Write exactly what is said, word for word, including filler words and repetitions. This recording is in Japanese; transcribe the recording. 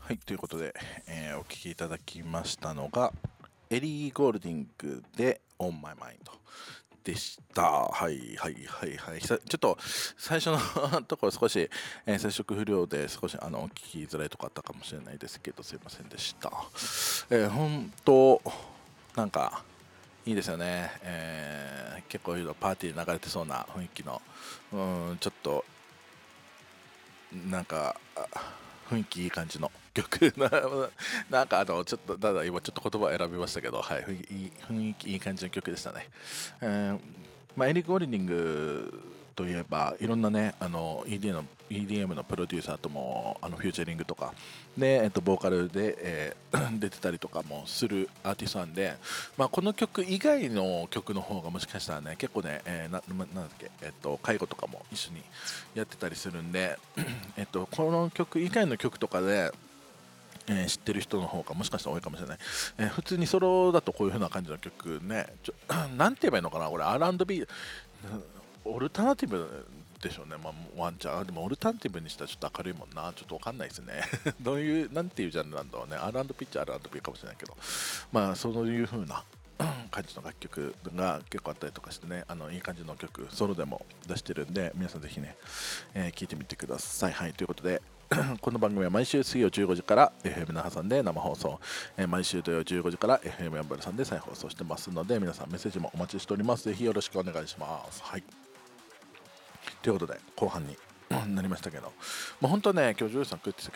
はい、ということで、えーお聴きいただきましたのが、エリー・ゴールディングで On My Mind でした。はいはいはいはい。ひさちょっと最初のところ少し、えー接触不良で少しあの聞きづらいところあったかもしれないですけど、すいませんでした。えー、本当なんかいいですよね。えー結構いろいろパーティーで流れてそうな雰囲気の、うん、ちょっとなんか雰囲気いい感じの曲ななんかあのちょっとただ今ちょっと言葉を選びましたけど、はい、雰囲気いい雰囲気いい感じの曲でしたね。えーまあ、エリック・ウォリニングといえばいろんなねあの イーディー の イーディーエム のプロデューサーともあのフューチャリングとかで、えっと、ボーカルで、えー出てたりとかもするアーティストなんで、まあ、この曲以外の曲の方がもしかしたらね結構ね、えーなななんだっけ、えっと、介護とかも一緒にやってたりするんでえっと、この曲以外の曲とかで、えー知ってる人の方がもしかしたら多いかもしれない、えー普通にソロだとこういう風な感じの曲ねちょなんて言えばいいのかなこれ アールアンドビー オルタナティブでしょうね、まあ、ワンチャンでもオルタナティブにしたらちょっと明るいもんなちょっとわかんないですねどういうなんていうジャンルなんだろうね アールアンドビー っちゃ アールアンドビー かもしれないけどまあそういう風な感じの楽曲が結構あったりとかしてねあのいい感じの曲ソロでも出してるんで皆さんぜひね、えー聞いてみてください。はいということでこの番組は毎週水曜じゅうごじから エフエム 那覇さんで生放送、えー毎週土曜じゅうごじから エフエム やんばるさんで再放送してますので皆さんメッセージもお待ちしております。ぜひよろしくお願いします。はいということで後半になりましたけど、まあ、本当はね今日ジョージさん来るって